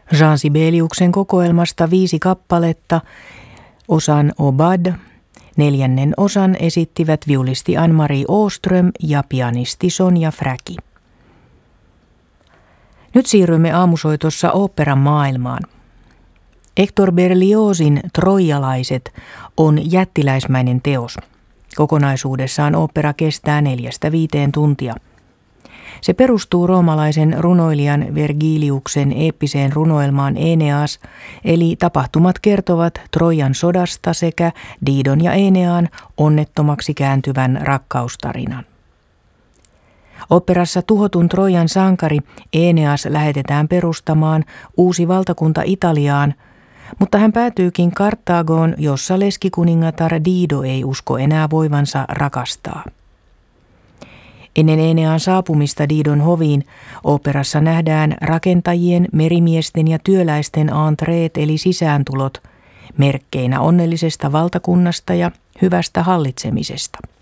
Jean Sibeliuksen kokoelmasta 5 kappaletta, osan Obad, 4. osan esittivät viulisti Ann-Marie Åström ja pianisti Sonja Fräki. Nyt siirrymme aamusoitossa oopperan maailmaan. Hector Berliozin Troijalaiset on jättiläismäinen teos. Kokonaisuudessaan opera kestää 4-5 tuntia. Se perustuu roomalaisen runoilijan Vergiliuksen eeppiseen runoelmaan Eneas, eli tapahtumat kertovat Trojan sodasta sekä Didon ja Enean onnettomaksi kääntyvän rakkaustarinan. Operassa tuhotun Trojan sankari Eneas lähetetään perustamaan uusi valtakunta Italiaan, mutta hän päätyykin Karthagoon, jossa leskikuningatar Dido ei usko enää voivansa rakastaa. Ennen Enean saapumista Didon hoviin oopperassa nähdään rakentajien, merimiesten ja työläisten entreet eli sisääntulot, merkkeinä onnellisesta valtakunnasta ja hyvästä hallitsemisesta.